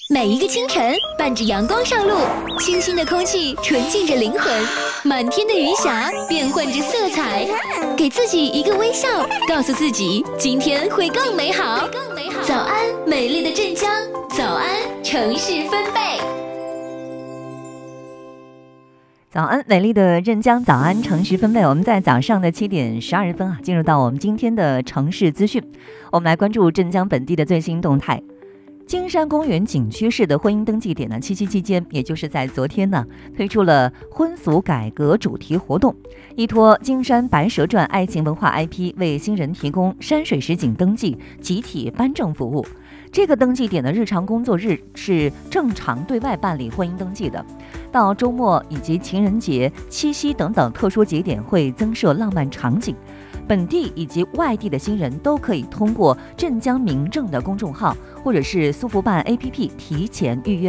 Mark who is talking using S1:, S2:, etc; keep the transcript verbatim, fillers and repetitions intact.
S1: 每一个清晨，伴着阳光上路，清新的空气纯净着灵魂，满天的云霞变换着色彩。给自己一个微笑，告诉自己今天会更美好。早安，美丽的镇江；早安，城市分贝。
S2: 早安，美丽的镇江，早安城市分贝。我们在早上的七点十二分啊，进入到我们今天的城市资讯。我们来关注镇江本地的最新动态。金山公园景区市的婚姻登记点呢，七夕期间，也就是在昨天呢，推出了婚俗改革主题活动，依托金山白蛇传爱情文化 I P， 为新人提供山水实景登记、集体颁证服务。这个登记点的日常工作日是正常对外办理婚姻登记的，到周末以及情人节、七夕等等特殊节点会增设浪漫场景。本地以及外地的新人都可以通过镇江民政的公众号或者是苏福办 A P P 提前预约